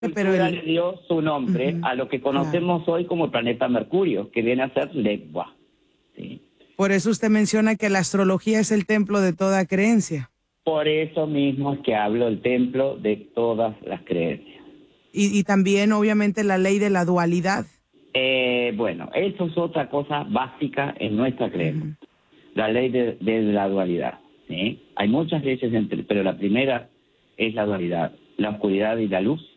Pero le dio su nombre a lo que conocemos hoy como el planeta Mercurio, que viene a ser Legua. ¿Sí? Por eso usted menciona que la astrología es el templo de toda creencia. Por eso mismo es que hablo del templo de todas las creencias. Y también, obviamente, la ley de la dualidad. Bueno, eso es otra cosa básica en nuestra creencia. La ley de la dualidad. ¿Sí? Hay muchas leyes, pero la primera es la dualidad. La oscuridad y la luz.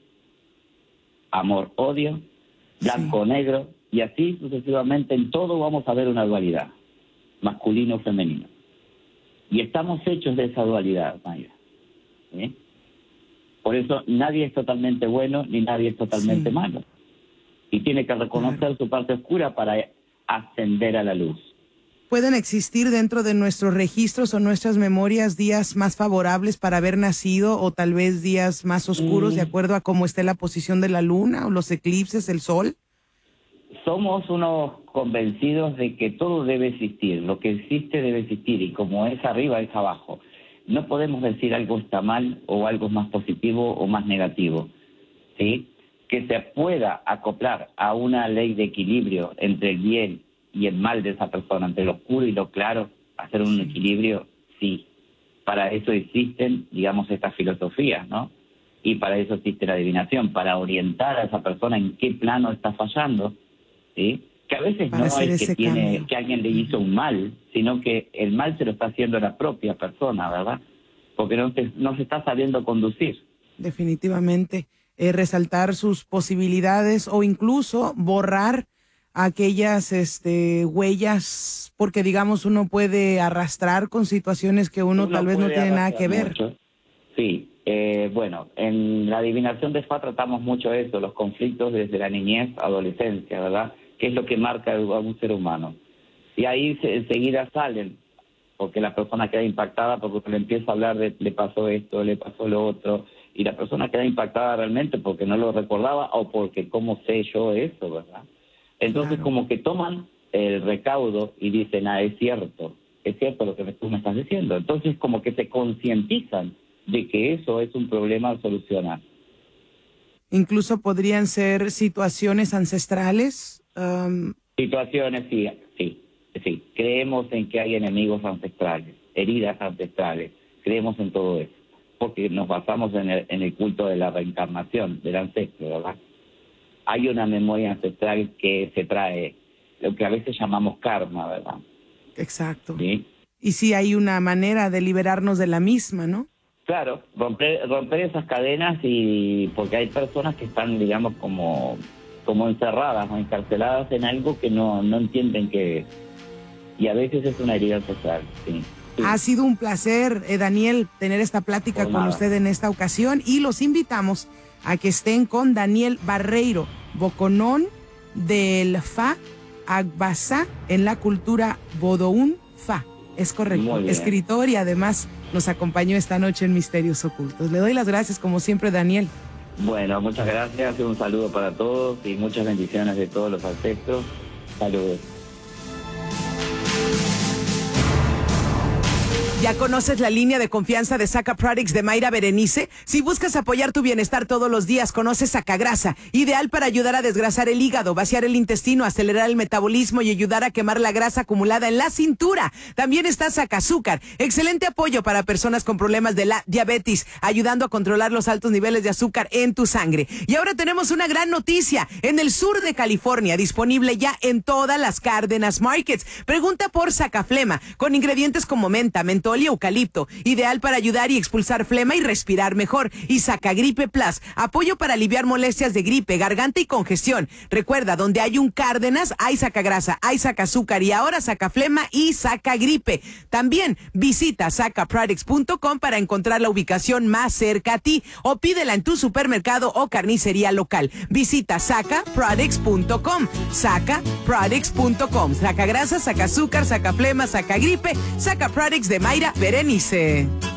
Amor, odio, blanco, negro, y así sucesivamente. En todo vamos a ver una dualidad, masculino, femenino. Y estamos hechos de esa dualidad, Mayra. ¿Sí? Por eso nadie es totalmente bueno ni nadie es totalmente malo. Y tiene que reconocer su parte oscura para ascender a la luz. ¿Pueden existir dentro de nuestros registros o nuestras memorias días más favorables para haber nacido o tal vez días más oscuros de acuerdo a cómo esté la posición de la luna o los eclipses, el sol? Somos unos convencidos de que todo debe existir, lo que existe debe existir y como es arriba es abajo. No podemos decir algo está mal o algo es más positivo o más negativo, ¿sí? Que se pueda acoplar a una ley de equilibrio entre el bien y el mal de esa persona, entre lo oscuro y lo claro, hacer un equilibrio, sí. Para eso existen, digamos, estas filosofías, ¿no? Y para eso existe la adivinación, para orientar a esa persona en qué plano está fallando, ¿sí? Que a veces para no es que alguien le hizo un mal, sino que el mal se lo está haciendo la propia persona, ¿verdad? Porque no se está sabiendo conducir. Definitivamente. Resaltar sus posibilidades o incluso borrar aquellas huellas, porque digamos uno puede arrastrar con situaciones que uno tal vez no tiene nada que ver. Mucho. Sí, bueno, en la adivinación de Fa tratamos mucho eso, los conflictos desde la niñez, adolescencia, ¿verdad? Que es lo que marca a un ser humano. Y ahí enseguida salen, porque la persona queda impactada, porque le empieza a hablar de le pasó esto, le pasó lo otro, y la persona queda impactada realmente porque no lo recordaba o porque cómo sé yo eso, ¿verdad? Entonces como que toman el recaudo y dicen, es cierto lo que tú me estás diciendo. Entonces como que se concientizan de que eso es un problema a solucionar. Incluso podrían ser situaciones ancestrales. Situaciones, sí. Creemos en que hay enemigos ancestrales, heridas ancestrales. Creemos en todo eso, porque nos basamos en el culto de la reencarnación del ancestro, ¿verdad? Hay una memoria ancestral que se trae, lo que a veces llamamos karma, ¿verdad? Exacto. ¿Sí? Y sí hay una manera de liberarnos de la misma, ¿no? Claro, romper esas cadenas, y porque hay personas que están, digamos, como encerradas o encarceladas en algo que no entienden qué es. Y a veces es una herida ancestral, sí. Ha sido un placer, Daniel, tener esta plática con usted en esta ocasión y los invitamos a que estén con Daniel Barreiro, Boconón del Fa Agbasa en la cultura Bodoún Fa. Es correcto, escritor y además nos acompañó esta noche en Misterios Ocultos. Le doy las gracias como siempre, Daniel. Bueno, muchas gracias, un saludo para todos y muchas bendiciones de todos los ancestros. Saludos. ¿Ya conoces la línea de confianza de Saca Products de Mayra Berenice? Si buscas apoyar tu bienestar todos los días, conoce Sacagrasa, ideal para ayudar a desgrasar el hígado, vaciar el intestino, acelerar el metabolismo y ayudar a quemar la grasa acumulada en la cintura. También está Sacazúcar, excelente apoyo para personas con problemas de la diabetes, ayudando a controlar los altos niveles de azúcar en tu sangre. Y ahora tenemos una gran noticia, en el sur de California, disponible ya en todas las Cárdenas Markets. Pregunta por Sacaflema, con ingredientes como menta, mentol y eucalipto, ideal para ayudar y expulsar flema y respirar mejor. Y Sacagripe Plus, apoyo para aliviar molestias de gripe, garganta y congestión. Recuerda, donde hay un Cárdenas, hay Sacagrasa, hay Sacazúcar y ahora Sacaflema y Sacagripe. También visita sacaproducts.com para encontrar la ubicación más cerca a ti o pídela en tu supermercado o carnicería local. Visita sacaproducts.com, sacaproducts.com. Sacagrasa, Sacazúcar, Sacaflema, Sacagripe, Sacaproducts de Mayra Berenice.